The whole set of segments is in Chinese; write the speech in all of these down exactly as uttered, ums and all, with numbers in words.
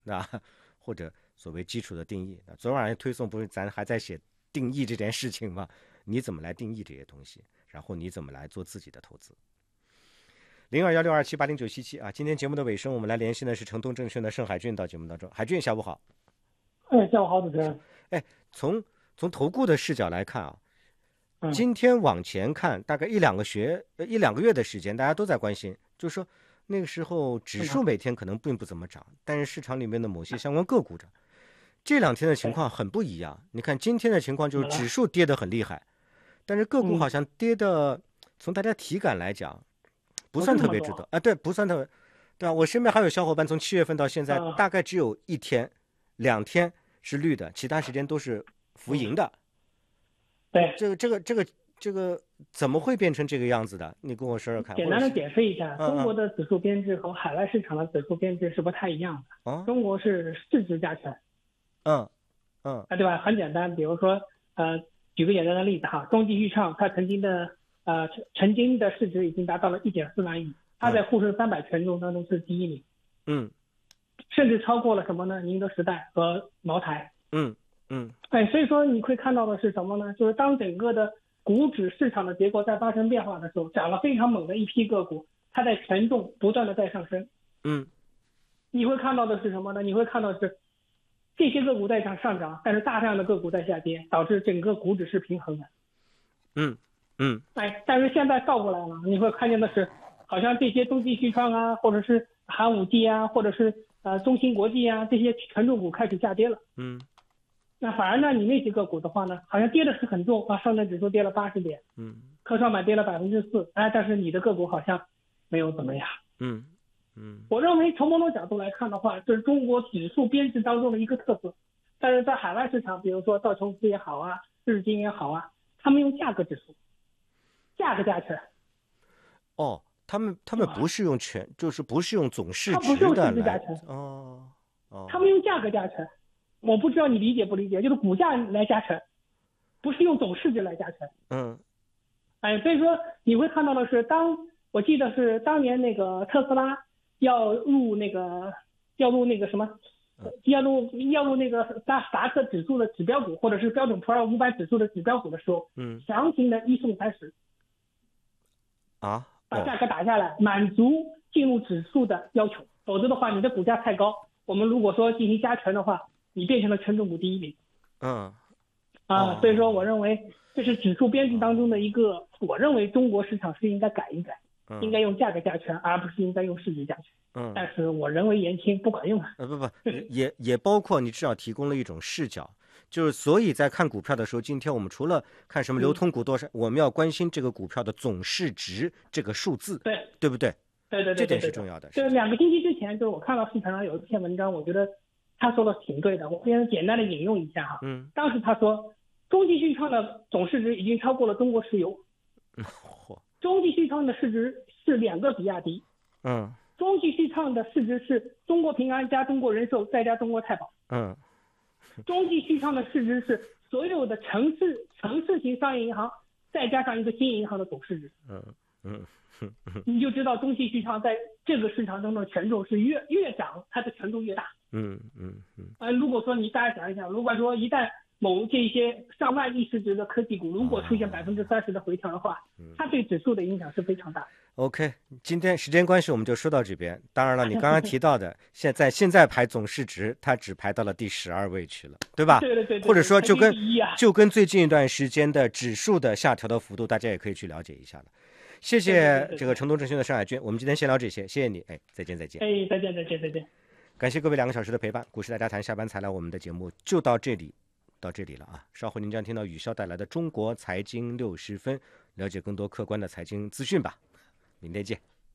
那或者所谓基础的定义。昨晚上推送不是咱还在写定义这件事情吗？你怎么来定义这些东西？然后你怎么来做自己的投资？零二幺六二七八零九七七啊！今天节目的尾声，我们来联系的是城东证券的盛海俊到节目当中。海俊，下午好。 哎，下午好，主持人。 哎，从从投顾的视角来看啊， 嗯、 今天往前看，大概一两个学一两个月的时间，大家都在关心，就是说那个时候指数每天可能并不怎么涨，但是市场里面的某些相关个股涨。这两天的情况很不一样。你看今天的情况就是指数跌得很厉害，但是个股好像跌的，从大家体感来讲。不算特别值得啊，对，不算特别，对吧？我身边还有小伙伴从七月份到现在，大概只有一天、两天是绿的，其他时间都是浮盈的。 对， 这个、这个、这个、这个怎么会变成这个样子的？你跟我说说看。 简单的解释一下， 嗯、 中国的指数编制和海外市场的指数编制是不太一样的。 哦、 中国是市值加权。 嗯嗯啊，对吧？很简单，比如说，呃，举个简单的例子哈，中继续创它曾经的。呃，曾经的市值已经达到了一点四万亿，它在沪深三百权重当中是第一名， 嗯， 甚至超过了什么呢？宁德时代和茅台， 嗯嗯， 哎，所以说你会看到的是什么呢？就是当整个的股指市场的结构在发生变化的时候，涨了非常猛的一批个股，它在权重不断的在上升， 嗯， 你会看到的是什么呢？你会看到的是这些个股在涨上涨，但是大量的个股在下跌，导致整个股指是平衡的， 嗯。嗯， 哎，但是现在倒过来了，你会看见的是，好像这些中继续创啊，或者是寒武纪啊，或者是呃中芯国际啊，这些权重股开始下跌了。 嗯， 那反而呢，你那些个股的话呢，好像跌的是很重啊，上证指数跌了八十点， 嗯， 科创板跌了百分之四，哎，但是你的个股好像没有怎么样。 嗯嗯， 我认为从某种角度来看的话，这是中国指数编制当中的一个特色，但是在海外市场，比如说道琼斯也好啊，日经也好啊，他们用价格指数。价格加权， 哦，他们他们不是用权，就是不是用总市值的， 他不是用市值加权， 哦哦， 他们用价格加权，我不知道你理解不理解，就是股价来加权，不是用总市值来加权。 嗯， 哎，所以说你会看到的是，当我记得是当年那个特斯拉要入那个要入那个什么，要入要入那个达达克指数的指标股，或者是标准普尔五百指数的指标股的时候， 嗯， 强行的一送三十。 啊， 把价格打下来，满足进入指数的要求，否则的话，你的股价太高。我们如果说进行加权的话，你变成了权重股第一名。 嗯， 啊，所以说我认为这是指数编制当中的一个，我认为中国市场是应该改一改， 嗯、 应该用价格加权，而不是应该用市值加权。 嗯， 但是我人为言轻，不管用啊。 呃，不不，也也包括你至少提供了一种视角。就是所以在看股票的时候，今天我们除了看什么流通股多少，嗯、我们要关心这个股票的总市值这个数字， 对对不对？ 对对对， 这点是重要的。 就是两个星期之前，就是我看到市场上有一篇文章，我觉得他说的挺对的，我先简单的引用一下哈。 嗯。 当时他说，中继续创的总市值已经超过了中国石油。 嗯。 中继续创的市值是两个比亚迪。 嗯。 中继续创的市值是中国平安加中国人寿再加中国太保。 嗯。 中继续创的市值是所有的城市城市型商业银行再加上一个新银行的总市值。 嗯嗯， 你就知道中继续创在这个市场中的权重是越越涨，它的权重越大。 嗯嗯嗯。 呃，如果说你大家想一想，如果说一旦某这些上万亿市值的科技股如果出现百分之三十的回调的话，它对指数的影响是非常大的。 OK， 今天时间关系我们就说到这边。当然了，你刚刚提到的，现在现在排总市值，它只排到了第十二位去了，对吧？ 对对 对, 对。 或者说就跟、 啊、 就跟最近一段时间的指数的下调的幅度，大家也可以去了解一下了。谢谢这个城东证券的盛海军，我们今天先聊这些，谢谢你，哎，再见再见。 哎，再见再见再见。 感谢各位两个小时的陪伴，股市大家谈下班才来，我们的节目就到这里。到这里了啊！稍后您将听到雨潇带来的中国财经六十分，了解更多客观的财经资讯吧。明天见。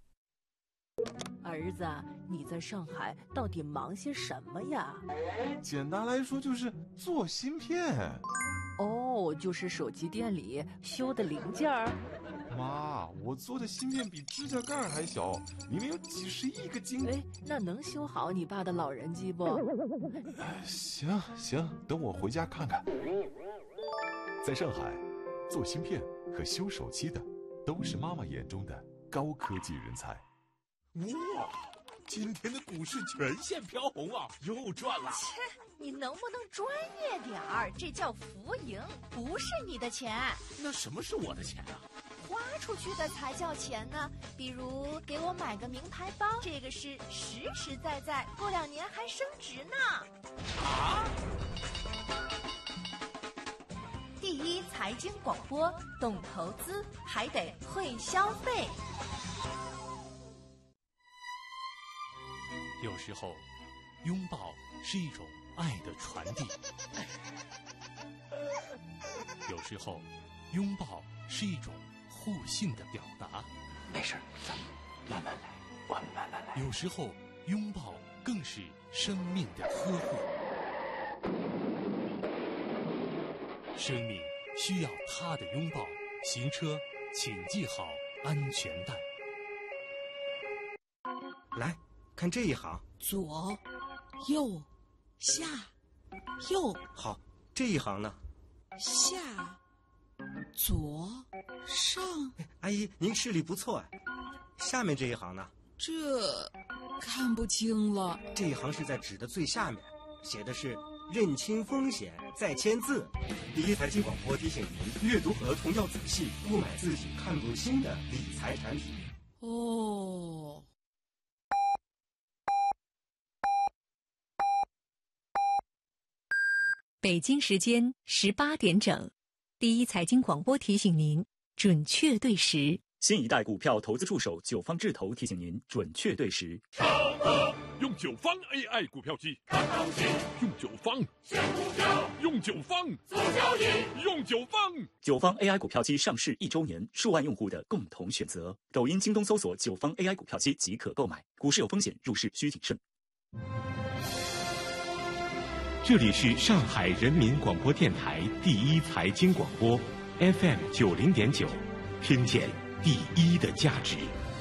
儿子，你在上海到底忙些什么呀？ 简单来说就是做芯片。 哦，就是手机店里修的零件儿。 妈，我做的芯片比指甲盖还小，明明有几十亿个晶。 哎，那能修好你爸的老人机不？ 行行，等我回家看看。 在上海，做芯片和修手机的都是妈妈眼中的高科技人才。 哇， 今天的股市全线飘红啊，又赚了。 切，你能不能专业点儿？这叫浮盈，不是你的钱。 那什么是我的钱啊？ 花出去的才叫钱呢。比如给我买个名牌包，这个是实实在在，过两年还升值呢。 啊！ 第一财经广播，懂投资还得会消费。 有时候，拥抱是一种爱的传递；有时候，拥抱是一种互信的表达。 没事，咱们慢慢来，我们慢慢来。 有时候，拥抱更是生命的呵护。生命需要他的拥抱，行车请系好安全带。 来看这一行， 左、右、下、右。 好，这一行呢？ 下、左、上。 阿姨，您视力不错啊。下面这一行呢？ 这看不清了。 这一行是在纸的最下面，写的是认清风险再签字。第一财经广播提醒您，阅读合同要仔细，勿买自己看不清的理财产品。 哦。 北京时间十八点整，第一财经广播提醒您准确对时。 新一代股票投资助手九方智投提醒您准确对时。 用九方 A I 股票机看行情，用九方选股票，用九方做交易，用九方。 九方 A I 股票机上市一周年，数万用户的共同选择。抖音、京东搜索九方 A I 股票机即可购买。股市有风险，入市需谨慎。 这里是上海人民广播电台第一财经广播 F M 九零点九，听见第一的价值。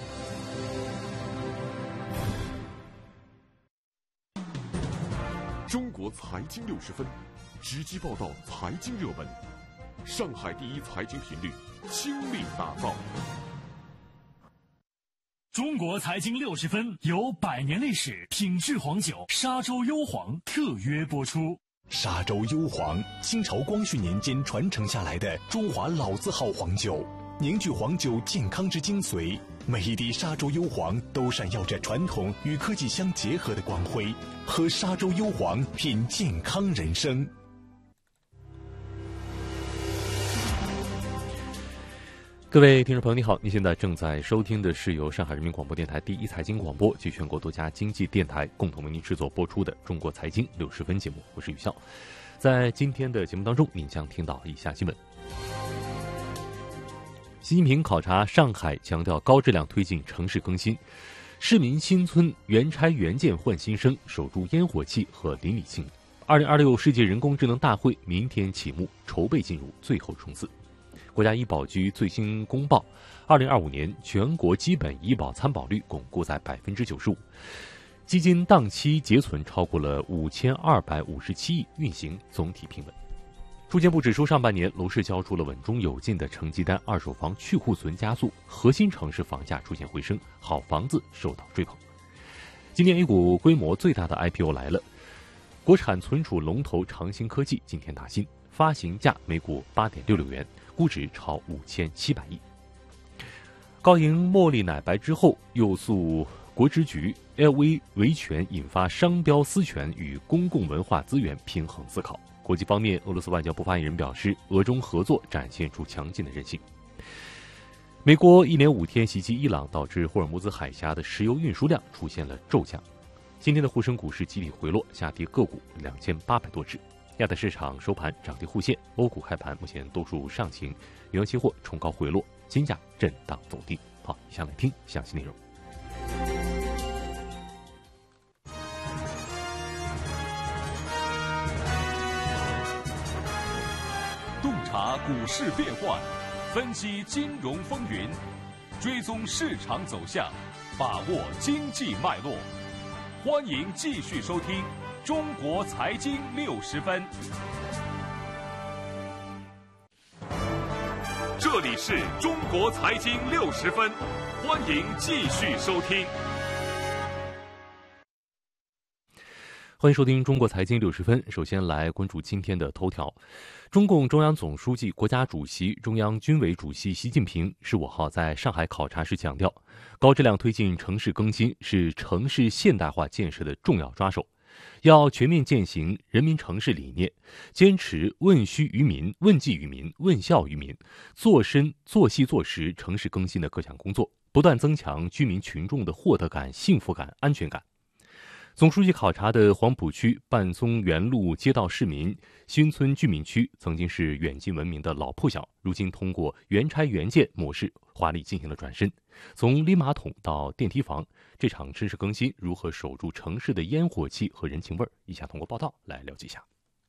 中国财经六十分，直击报道财经热门，上海第一财经频率倾力打造。 中国财经六十分由百年历史品质黄酒沙洲幽黄特约播出。 沙洲幽黄，清朝光绪年间传承下来的中华老字号黄酒，凝聚黄酒健康之精髓。每一滴沙洲幽黄都闪耀着传统与科技相结合的光辉，喝沙洲幽黄，品健康人生。 各位听众朋友，你好！您现在正在收听的是由上海人民广播电台第一财经广播及全国多家经济电台共同为您制作播出的《中国财经六十分》节目，我是宇笑。在今天的节目当中，您将听到以下新闻：习近平考察上海，强调高质量推进城市更新；市民新村原拆原建焕新生，守住烟火气和邻里情。二零二六世界人工智能大会明天启幕，筹备进入最后冲刺。国家医保局最新公报，二零二五年全国基本医保参保率巩固在百分之九十五，基金当期结存超过了五千二百五十七亿，运行总体平稳。住建部指出，上半年楼市交出了稳中有进的成绩单，二手房去库存加速，核心城市房价出现回升，好房子受到追捧。今年 A 股规模最大的 I P O 来了，国产存储龙头长兴科技今天打新，发行价每股八点六六元。估值超五千七百亿。高赢茉莉奶白之后，又诉国之局 L V 维权引发商标私权与公共文化资源平衡思考。国际方面，俄罗斯外交部发言人表示，俄中合作展现出强劲的韧性。美国一连五天袭击伊朗，导致霍尔木兹海峡的石油运输量出现了骤降。今天的沪深股市集体回落，下跌个股两千八百多只。亚太市场收盘涨跌互现，欧股开盘目前多数上行，原油期货冲高回落，金价震荡走低。好，以下来听详细内容。 洞察股市变幻，分析金融风云，追踪市场走向，把握经济脉络。欢迎继续收听中国财经六十分，这里是中国财经六十分，欢迎继续收听。 欢迎收听中国财经六十分。首先来关注今天的头条。中共中央总书记、国家主席、中央军委主席习近平十五号在上海考察时强调，高质量推进城市更新是城市现代化建设的重要抓手，要全面践行人民城市理念，坚持问需于民、问计于民、问效于民，做深做细做实城市更新的各项工作，不断增强居民群众的获得感、幸福感、安全感。总书记考察的黄浦区菠松园路街道市民新村居民区，曾经是远近闻名的老破小，如今通过原拆原建模式华丽进行了转身。从拎马桶到电梯房，这场城市更新如何守住城市的烟火气和人情味儿？以下通过报道来了解一下。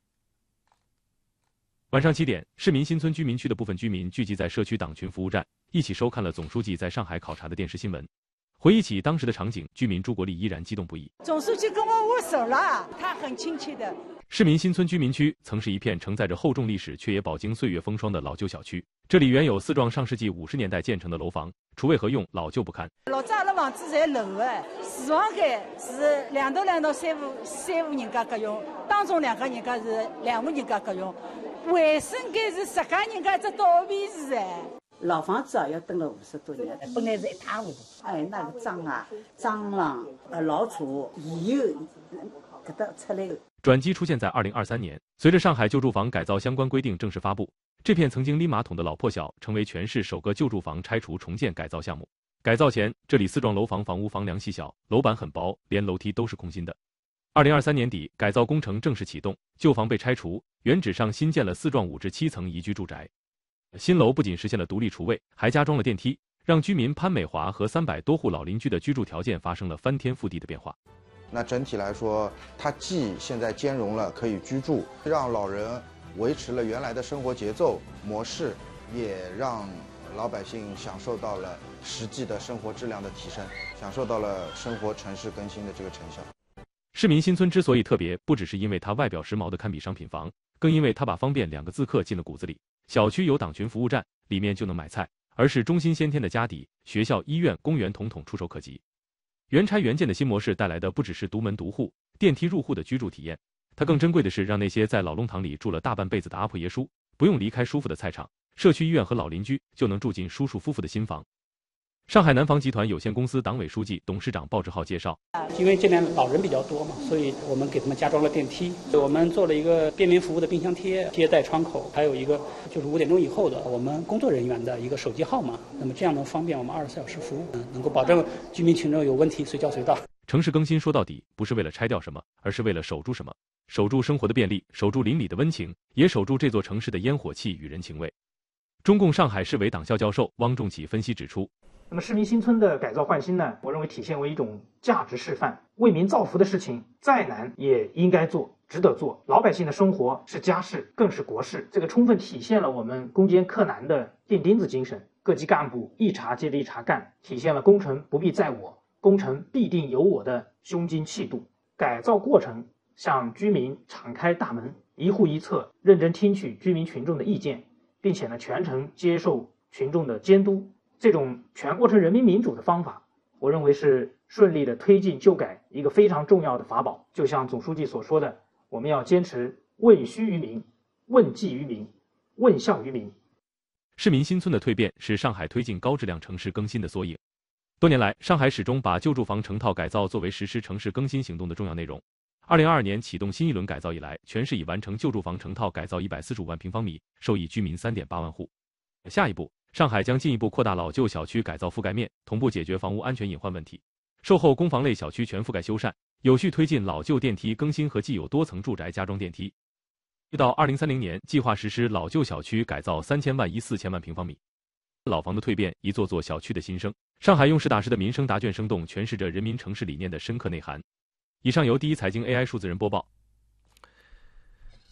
晚上七点，市民新村居民区的部分居民聚集在社区党群服务站，一起收看了总书记在上海考察的电视新闻。回忆起当时的场景，居民朱国立依然激动不已。 总书记跟我握手了，他很亲切的。 市民新村居民区曾是一片承载着厚重历史却也饱经岁月风霜的老旧小区，这里原有四幢上世纪五十年代建成的楼房，除为何用，老旧不堪。 老早阿拉房子侪楼的，四房间是两栋两栋三户三户人家各用，当中两个人家是两户人家各用，卫生间是十家人家只倒闭式哎。 老房子啊，要蹲了五十多年，本来是一塌糊涂。哎，那个脏啊，蟑螂、呃老鼠、蚁有搿搭出来的。 转机出现在二零二三年，随着上海旧住房改造相关规定正式发布，这片曾经拎马桶的老破小成为全市首个旧住房拆除重建改造项目。改造前，这里四幢楼房房屋房梁细小，楼板很薄，连楼梯都是空心的。二零二三年底，改造工程正式启动，旧房被拆除，原址上新建了四幢五至七层宜居住宅。新楼不仅实现了独立厨卫，还加装了电梯，让居民潘美华和三百多户老邻居的居住条件发生了翻天覆地的变化。 那整体来说，它既现在兼容了可以居住，让老人维持了原来的生活节奏模式，也让老百姓享受到了实际的生活质量的提升，享受到了生活城市更新的这个成效。 市民新村之所以特别，不只是因为它外表时髦的堪比商品房，更因为它把方便两个字刻进了骨子里。小区有党群服务站，里面就能买菜，而是中心先天的家底，学校、医院、公园统统触手可及。原拆原建的新模式带来的不只是独门独户、电梯入户的居住体验，它更珍贵的是让那些在老弄堂里住了大半辈子的阿婆爷叔，不用离开舒服的菜场、社区医院和老邻居，就能住进舒舒服服的新房。上海南房集团有限公司党委书记、董事长鲍志浩介绍， 因为这边老人比较多嘛，所以我们给他们加装了电梯，我们做了一个便民服务的冰箱贴，贴在窗口，还有一个就是五点钟以后的我们工作人员的一个手机号码，那么这样能方便我们二十四小时服务，能够保证居民群众有问题随叫随到。 城市更新说到底不是为了拆掉什么，而是为了守住什么，守住生活的便利，守住邻里的温情，也守住这座城市的烟火气与人情味。中共上海市委党校教授汪仲启分析指出， 那么市民新村的改造换新呢，我认为体现为一种价值示范，为民造福的事情再难也应该做，值得做。老百姓的生活是家事，更是国事，这个充分体现了我们攻坚克难的钉钉子精神。各级干部一茬接着一茬干，体现了工程不必在我，工程必定有我的胸襟气度。改造过程向居民敞开大门，一户一策，认真听取居民群众的意见，并且呢全程接受群众的监督。这种全过程人民民主的方法，我认为是顺利的推进旧改一个非常重要的法宝。就像总书记所说的，我们要坚持问需于民、问计于民、问效于民。 市民新村的蜕变是上海推进高质量城市更新的缩影。多年来，上海始终把旧住房成套改造作为实施城市更新行动的重要内容。二零二二年启动新一轮改造以来，全市已完成旧住房成套改造一百四十五万平方米，受益居民三点八万户。下一步，上海将进一步扩大老旧小区改造覆盖面，同步解决房屋安全隐患问题。售后公房类小区全覆盖修缮，有序推进老旧电梯更新和既有多层住宅加装电梯。到二零三零年，计划实施老旧小区改造三千万一四千万平方米。老房的蜕变，一座座小区的新生。上海用实打实的民生答卷生动诠释着人民城市理念的深刻内涵。以上由第一财经 A I 数字人播报。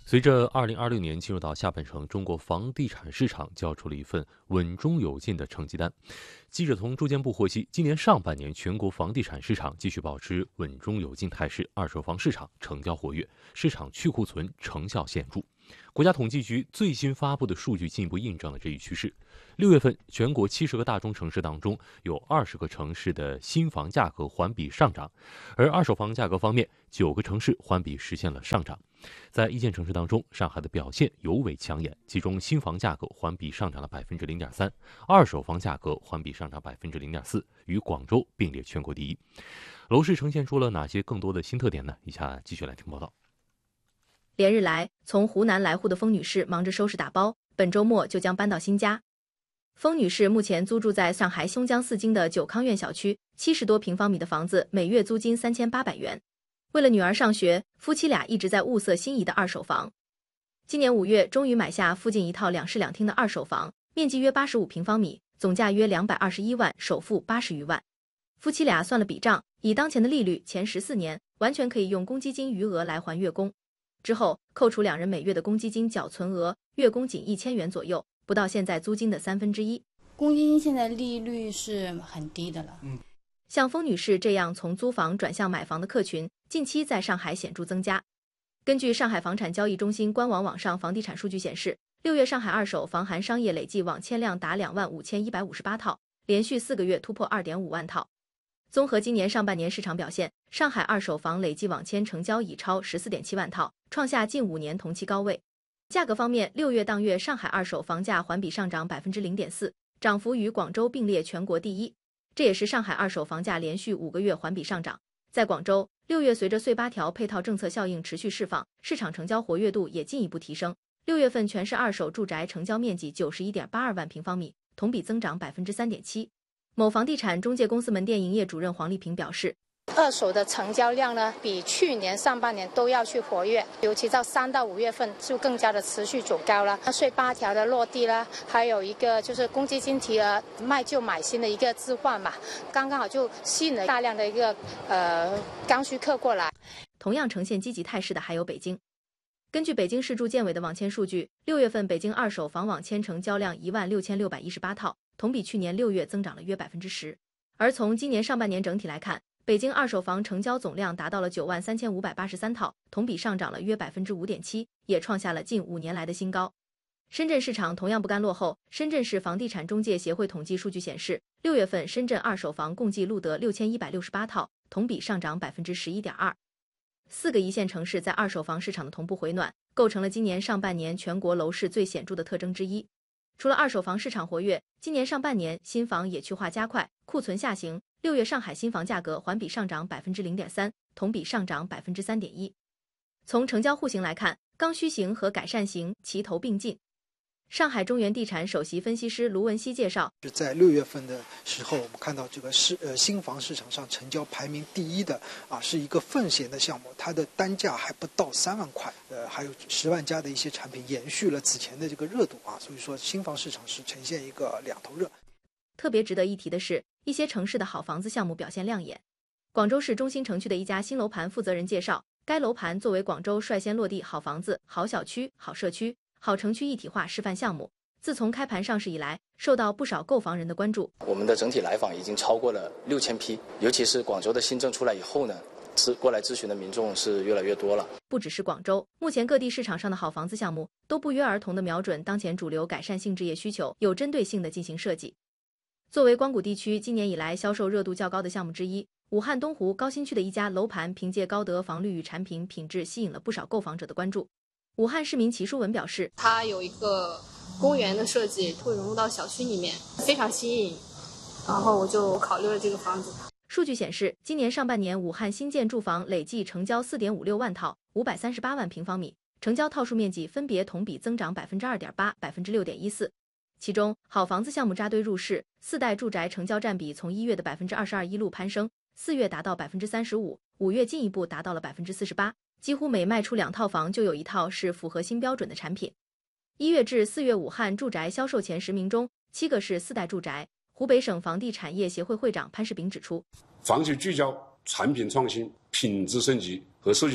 随着二零二六年进入到下半程，中国房地产市场交出了一份稳中有进的成绩单。记者从住建部获悉，今年上半年全国房地产市场继续保持稳中有进态势，二手房市场成交活跃，市场去库存成效显著。国家统计局最新发布的数据进一步印证了这一趋势。六月份，全国七十个大中城市当中，有二十个城市的新房价格环比上涨，而二手房价格方面，九个城市环比实现了上涨。在一线城市当中，上海的表现尤为抢眼，其中新房价格环比上涨了百分之零点三，二手房价格环比上涨百分之零点四，与广州并列全国第一。楼市呈现出了哪些更多的新特点呢？以下继续来听报道。 连日来，从湖南来沪的封女士忙着收拾打包，本周末就将搬到新家。封女士目前租住在上海松江四京的九康苑小区，七十多平方米的房子，每月租金三千八百元。为了女儿上学，夫妻俩一直在物色心仪的二手房。今年五月，终于买下附近一套两室两厅的二手房，面积约八十五平方米，总价约两百二十一万，首付八十余万。夫妻俩算了笔账，以当前的利率，前十四年完全可以用公积金余额来还月供。之后扣除两人每月的公积金缴存额，月供仅一千元左右，不到现在租金的三分之一。 公积金现在利率是很低的了。 嗯，像封女士这样从租房转向买房的客群，近期在上海显著增加。根据上海房产交易中心官网网上房地产数据显示，六月上海二手房含商业累计网签量达两万五千一百五十八套，连续四个月突破二点五万套。综合今年上半年市场表现，上海二手房累计网签成交已超 十四点七万套，创下近五年同期高位。价格方面，六月当月上海二手房价环比上涨 百分之零点四， 涨幅与广州并列全国第一。这也是上海二手房价连续五个月环比上涨。在广州，六月随着穗八条配套政策效应持续释放，市场成交活跃度也进一步提升。六月份全市二手住宅成交面积 九十一点八二万平方米，同比增长 百分之三点七。某房地产中介公司门店营业主任黄丽萍表示， 二手的成交量呢，比去年上半年都要去活跃，尤其到三到五月份就更加的持续走高了。税八条的落地啦，还有一个就是公积金提额卖旧买新的一个置换嘛，刚刚好就吸引了大量的一个呃刚需客过来。 同样呈现积极态势的还有北京。根据北京市住建委的网签数据，六月份北京二手房网签成交量一万六千六百一十八套，同比去年六月增长了约 百分之十。而从今年上半年整体来看，北京二手房成交总量达到了九万三千五百八十三套，同比上涨了约 百分之五点七， 也创下了近五年来的新高。深圳市场同样不甘落后，深圳市房地产中介协会统计数据显示，六月份深圳二手房共计录得六千一百六十八套，同比上涨 百分之十一点二。四个一线城市在二手房市场的同步回暖，构成了今年上半年全国楼市最显著的特征之一。除了二手房市场活跃，今年上半年新房野趣化加快，库存下行。六月上海新房价格环比上涨 百分之零点三， 同比上涨 百分之三点一。从成交户型来看，刚需型和改善型齐头并进。上海中原地产首席分析师卢文熙介绍， 是在六月份的时候，我们看到这个市呃新房市场上成交排名第一的啊，是一个奉贤的项目，它的单价还不到三万块，呃，还有十万家的一些产品延续了此前的这个热度啊，所以说新房市场是呈现一个两头热。 特别值得一提的是，一些城市的好房子项目表现亮眼。广州市中心城区的一家新楼盘负责人介绍，该楼盘作为广州率先落地好房子、好小区、好社区、好城区一体化示范项目，自从开盘上市以来，受到不少购房人的关注。 我们的整体来访已经超过了六千批，尤其是广州的新政出来以后呢，过来咨询的民众是越来越多了。 不只是广州，目前各地市场上的好房子项目都不约而同地瞄准当前主流改善性置业需求，有针对性地进行设计。作为光谷地区今年以来销售热度较高的项目之一，武汉东湖高新区的一家楼盘凭借高德防绿与产品品质吸引了不少购房者的关注。武汉市民齐淑文表示， 它有一个公园的设计，会融入到小区里面，非常吸引，然后我就考虑了这个房子。 数据显示，今年上半年武汉新建住房累计成交 四点五六万套，五百三十八万平方米，成交套数面积分别同比增长 百分之二点八、百分之六点一四。其中，好房子项目扎堆入市，四代住宅成交占比从一月的 百分之二十二 一路攀升，四月达到 百分之三十五， 五月进一步达到了 百分之四十八， 几乎每卖出两套房就有一套是符合新标准的产品。一月至四月武汉住宅销售前十名中，七个是四代住宅。湖北省房地产业协会会长潘世炳指出， 房企聚焦、产品创新、品质升级和社区服务，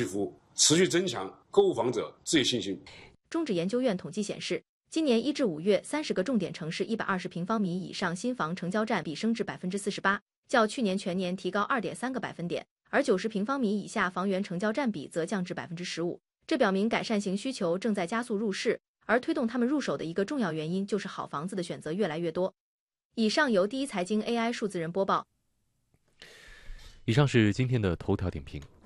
持续增强购物房者置业信心。 中指研究院统计显示，今年一至五月，三十个重点城市一百二十平方米以上新房成交占比升至百分之四十八，较去年全年提高二点三个百分点，而九十平方米以下房源成交占比则降至百分之十五。这表明改善型需求正在加速入市，而推动他们入手的一个重要原因就是好房子的选择越来越多。以上由第一财经 A I 数字人播报。 以上是今天的头条点评。